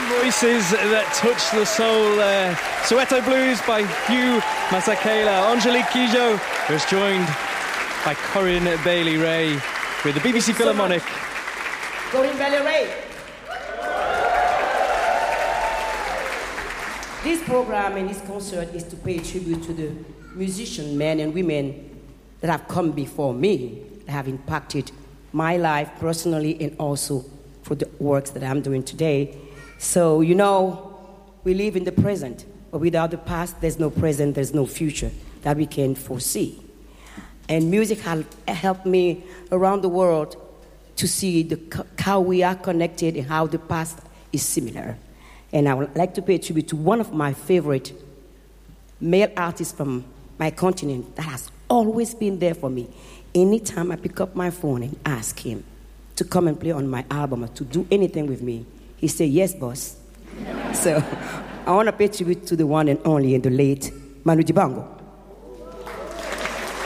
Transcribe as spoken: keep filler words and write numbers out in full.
Voices that touch the soul. Uh, Soweto Blues by Hugh Masekela. Angelique Kidjo was joined by Corinne Bailey Ray with the B B C Philharmonic. Corinne Bailey Ray. This program and this concert is to pay tribute to the musicians, men and women that have come before me, that have impacted my life personally and also for the works that I'm doing today. So, you know, we live in the present, but without the past, there's no present, there's no future that we can foresee. And music has helped me around the world to see the, how we are connected and how the past is similar. And I would like to pay tribute to one of my favorite male artists from my continent that has always been there for me. Anytime I pick up my phone and ask him to come and play on my album or to do anything with me, he said, yes, boss. So I want to pay tribute to the one and only and the late Manu Dibango.